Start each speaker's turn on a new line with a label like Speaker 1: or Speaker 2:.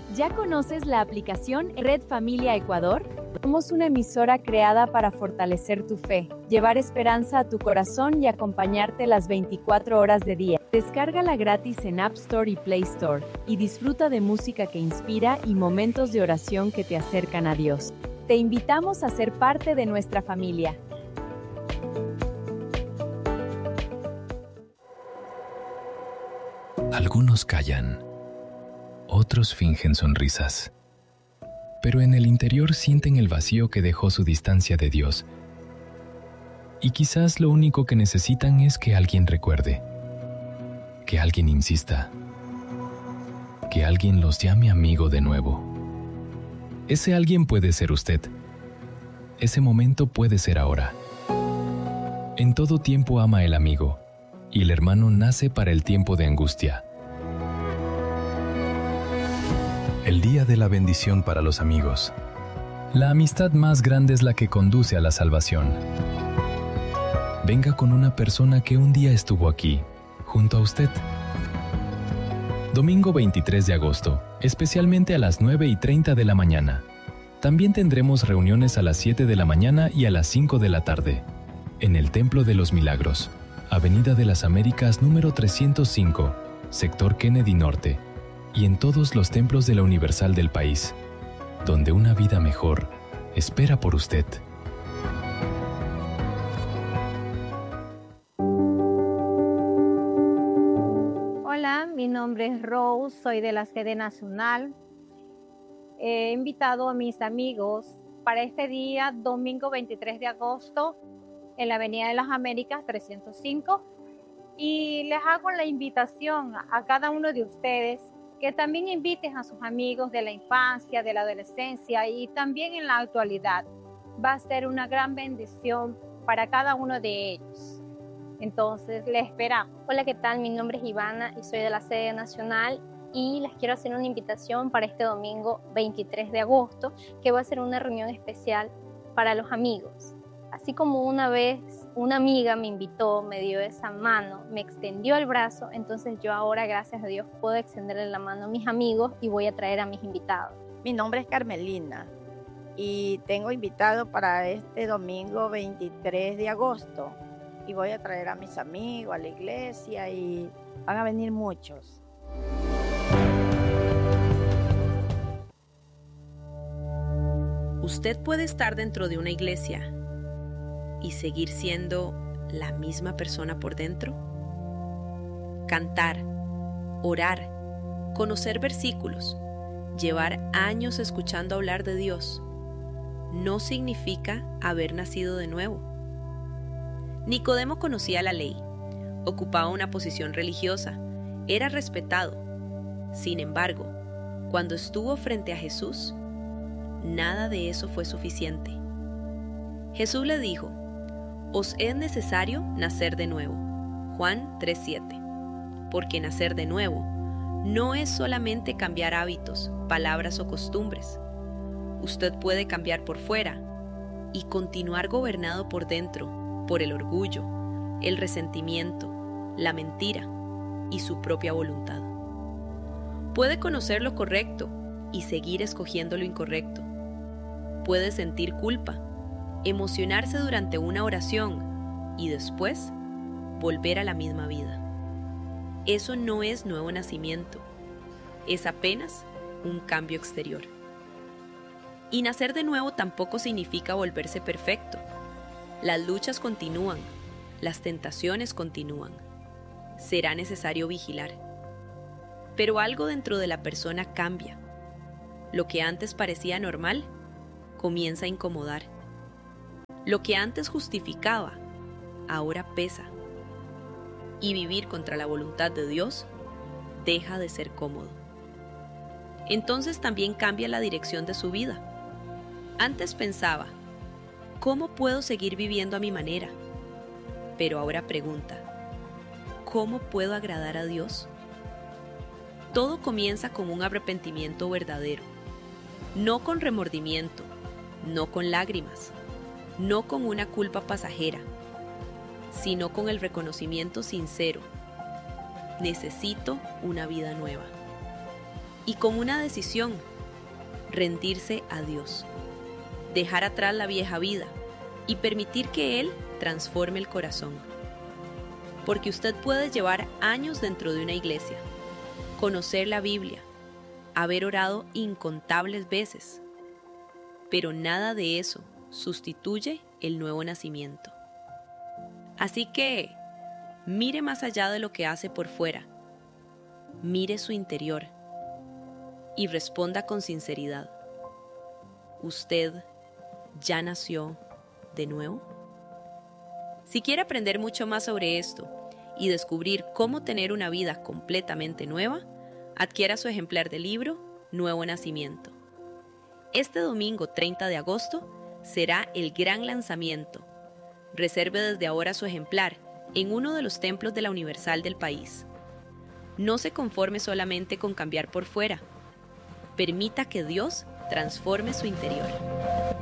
Speaker 1: ¿Ya conoces la aplicación Red Familia Ecuador? Somos una emisora creada para fortalecer tu fe, llevar esperanza a tu corazón y acompañarte las 24 horas de día. Descárgala gratis en App Store y Play Store y disfruta de música que inspira y momentos de oración que te acercan a Dios. Te invitamos a ser parte de nuestra familia.
Speaker 2: Algunos callan, otros fingen sonrisas, pero en el interior sienten el vacío que dejó su distancia de Dios. Y quizás lo único que necesitan es que alguien recuerde, que alguien insista, que alguien los llame amigo de nuevo. Ese alguien puede ser usted. Ese momento puede ser ahora. En todo tiempo ama el amigo, y el hermano nace para el tiempo de angustia. El día de la bendición para los amigos. La amistad más grande es la que conduce a la salvación. Venga con una persona que un día estuvo aquí, junto a usted. Domingo 23 de agosto, especialmente a las 9:30 de la mañana. También tendremos reuniones a las 7 de la mañana y a las 5 de la tarde, en el Templo de los Milagros, Avenida de las Américas número 305, sector Kennedy Norte, y en todos los templos de la Universal del país, donde una vida mejor espera por usted.
Speaker 3: Hola, mi nombre es Rose, soy de la sede nacional. He invitado a mis amigos para este día, domingo 23 de agosto, en la Avenida de las Américas 305, y les hago la invitación a cada uno de ustedes que también inviten a sus amigos de la infancia, de la adolescencia y también en la actualidad. Va a ser una gran bendición para cada uno de ellos. Entonces, les esperamos.
Speaker 4: Hola, ¿qué tal? Mi nombre es Ivana y soy de la sede nacional y les quiero hacer una invitación para este domingo 23 de agosto, que va a ser una reunión especial para los amigos. Así como una vez una amiga me invitó, me dio esa mano, me extendió el brazo, entonces yo ahora, gracias a Dios, puedo extenderle la mano a mis amigos y voy a traer a mis invitados.
Speaker 5: Mi nombre es Carmelina y tengo invitado para este domingo 23 de agosto y voy a traer a mis amigos a la iglesia y van a venir muchos.
Speaker 6: Usted puede estar dentro de una iglesia y seguir siendo la misma persona por dentro. Cantar, orar, conocer versículos, llevar años escuchando hablar de Dios, no significa haber nacido de nuevo. Nicodemo conocía la ley, ocupaba una posición religiosa, era respetado. Sin embargo, cuando estuvo frente a Jesús, nada de eso fue suficiente. Jesús le dijo: «Os es necesario nacer de nuevo». Juan 3:7. Porque nacer de nuevo no es solamente cambiar hábitos, palabras o costumbres. Usted puede cambiar por fuera y continuar gobernado por dentro, por el orgullo, el resentimiento, la mentira y su propia voluntad. Puede conocer lo correcto y seguir escogiendo lo incorrecto. Puede sentir culpa, emocionarse durante una oración y después volver a la misma vida. Eso no es nuevo nacimiento, es apenas un cambio exterior. Y nacer de nuevo tampoco significa volverse perfecto. Las luchas continúan, las tentaciones continúan. Será necesario vigilar. Pero algo dentro de la persona cambia. Lo que antes parecía normal comienza a incomodar. Lo que antes justificaba, ahora pesa. Y vivir contra la voluntad de Dios deja de ser cómodo. Entonces también cambia la dirección de su vida. Antes pensaba, ¿cómo puedo seguir viviendo a mi manera? Pero ahora pregunta, ¿cómo puedo agradar a Dios? Todo comienza con un arrepentimiento verdadero, no con remordimiento, no con lágrimas, no con una culpa pasajera, sino con el reconocimiento sincero: necesito una vida nueva. y con una decisión: rendirse a Dios, dejar atrás la vieja vida y permitir que Él transforme el corazón. Porque usted puede llevar años dentro de una iglesia, conocer la Biblia, haber orado incontables veces, pero nada de eso sustituye el nuevo nacimiento. Así que mire más allá de lo que hace por fuera, mire su interior y responda con sinceridad: ¿usted ya nació de nuevo? Si quiere aprender mucho más sobre esto y descubrir cómo tener una vida completamente nueva, adquiera su ejemplar del libro Nuevo Nacimiento. Este domingo 30 de agosto será el gran lanzamiento. Reserve desde ahora su ejemplar en uno de los templos de la Universal del país. No se conforme solamente con cambiar por fuera. Permita que Dios transforme su interior.